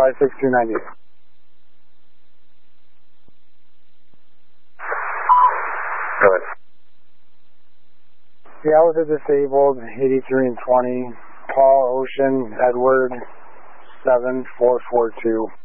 56298. Go ahead. Yeah, with a disabled, 83 and 20, Paul Ocean Edward 7442.